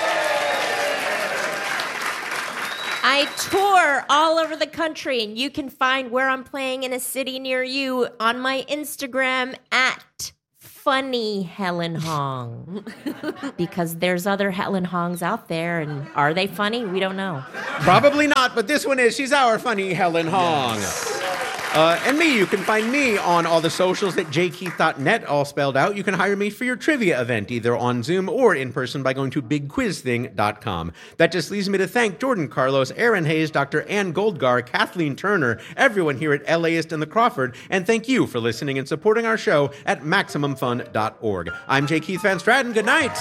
I tour all over the country, and you can find where I'm playing in a city near you on my Instagram at Funny Helen Hong. Because there's other Helen Hongs out there, and are they funny? We don't know. Probably not, but this one is. She's our funny Helen Hong. Yes. Uh, and me, you can find me on all the socials at j keith dot net, all spelled out. You can hire me for your trivia event, either on Zoom or in person by going to big quiz thing dot com. That just leaves me to thank Jordan Carlos, Erin Hayes, Doctor Ann Goldgar, Kathleen Turner, everyone here at LAist and the Crawford, and thank you for listening and supporting our show at maximum fun dot org. I'm J. Keith Van Stratton. Good night.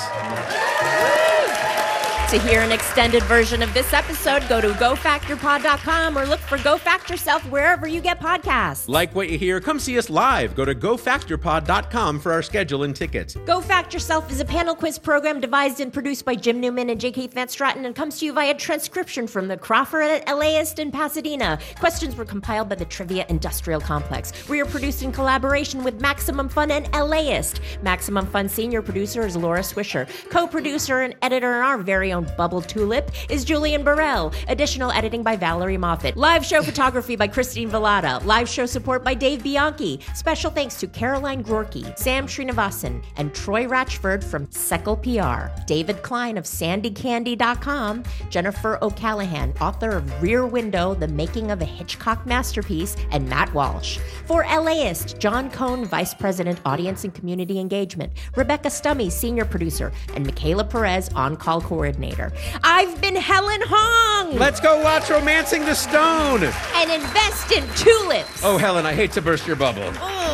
To hear an extended version of this episode, go to go factor pod dot com or look for Go Fact Yourself wherever you get podcasts. Like what you hear? Come see us live. Go to go factor pod dot com for our schedule and tickets. Go Fact Yourself is a panel quiz program devised and produced by Jim Newman and J. Keith Van Stratton and comes to you via transcription from the Crawford at LAist in Pasadena. Questions were compiled by the Trivia Industrial Complex. We are produced in collaboration with Maximum Fun and LAist. Maximum Fun senior producer is Laura Swisher. Co-producer and editor in our very own Bubble Tulip is Julian Burrell. Additional editing by Valerie Moffat. Live show photography by Christine Vallada. Live show support by Dave Bianchi. Special thanks to Caroline Gorky, Sam Srinivasan, and Troy Ratchford from Seckle P R. David Klein of sandy candy dot com. Jennifer O'Callahan, author of Rear Window, The Making of a Hitchcock Masterpiece, and Matt Walsh. For LAist, John Cohn, Vice President, Audience and Community Engagement. Rebecca Stummy, Senior Producer, and Michaela Perez, On-Call Coordinator. I've been Helen Hong. Let's go watch Romancing the Stone. And invest in tulips. Oh, Helen, I hate to burst your bubble.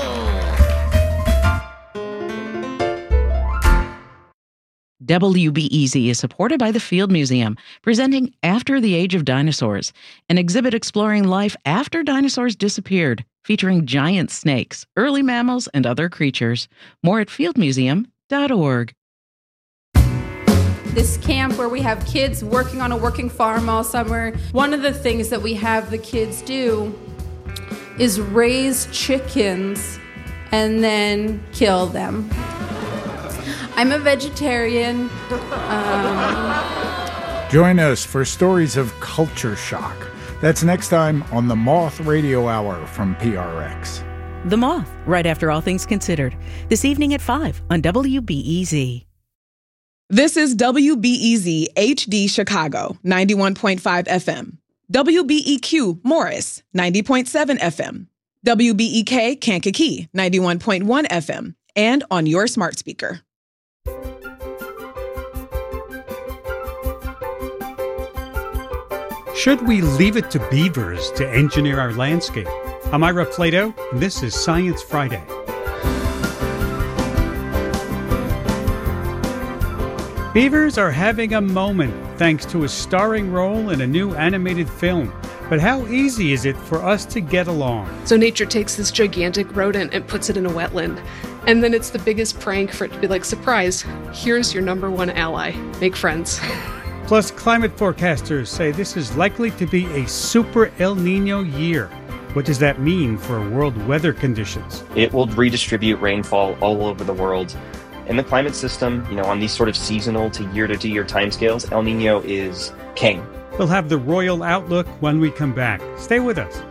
W B E Z is supported by the Field Museum, presenting After the Age of Dinosaurs, an exhibit exploring life after dinosaurs disappeared, featuring giant snakes, early mammals, and other creatures. More at field museum dot org. This camp where we have kids working on a working farm all summer, one of the things that we have the kids do is raise chickens and then kill them. I'm a vegetarian. Um, Join us for stories of culture shock. That's next time on The Moth Radio Hour from P R X. The Moth, right after All Things Considered, this evening at five on W B E Z. This is W B E Z H D Chicago, ninety-one point five F M. W B E Q Morris, ninety point seven F M. W B E K Kankakee, ninety-one point one F M. And on your smart speaker. Should we leave it to beavers to engineer our landscape? I'm Ira Plato, and this is Science Friday. Beavers are having a moment thanks to a starring role in a new animated film. But how easy is it for us to get along? So nature takes this gigantic rodent and puts it in a wetland. And then it's the biggest prank for it to be like, surprise, here's your number one ally. Make friends. Plus, climate forecasters say this is likely to be a super El Nino year. What does that mean for world weather conditions? It will redistribute rainfall all over the world. In the climate system, you know, on these sort of seasonal to year-to-year timescales, El Nino is king. We'll have the royal outlook when we come back. Stay with us.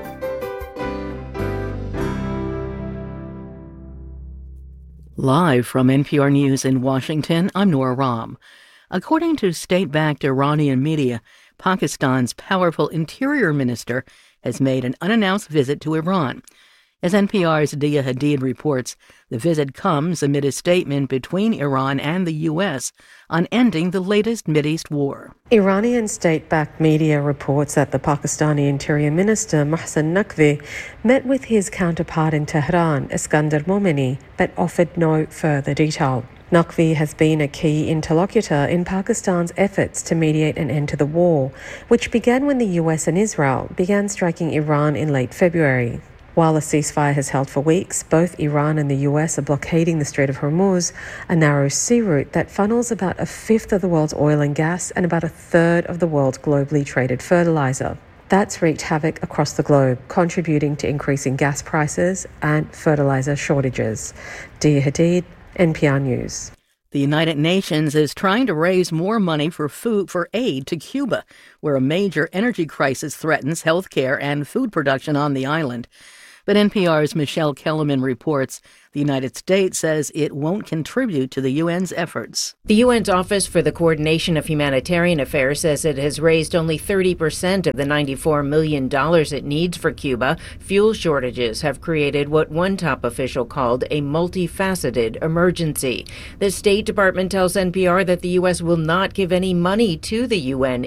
Live from N P R News in Washington, I'm Nora Rahm. According to state-backed Iranian media, Pakistan's powerful interior minister has made an unannounced visit to Iran. As N P R's Dia Hadid reports, the visit comes amid a statement between Iran and the U S on ending the latest Mideast war. Iranian state-backed media reports that the Pakistani Interior Minister Mohsen Naqvi met with his counterpart in Tehran, Iskandar Momeni, but offered no further detail. Naqvi has been a key interlocutor in Pakistan's efforts to mediate an end to the war, which began when the U S and Israel began striking Iran in late February. While the ceasefire has held for weeks, both Iran and the U S are blockading the Strait of Hormuz, a narrow sea route that funnels about a fifth of the world's oil and gas and about a third of the world's globally traded fertilizer. That's wreaked havoc across the globe, contributing to increasing gas prices and fertilizer shortages. Dia Hadid, N P R News. The United Nations is trying to raise more money for food for aid to Cuba, where a major energy crisis threatens health care and food production on the island. But N P R's Michelle Kellerman reports the United States says it won't contribute to the U N's efforts. The U N's Office for the Coordination of Humanitarian Affairs says it has raised only thirty percent of the ninety-four million dollars it needs for Cuba. Fuel shortages have created what one top official called a multifaceted emergency. The State Department tells N P R that the U S will not give any money to the U N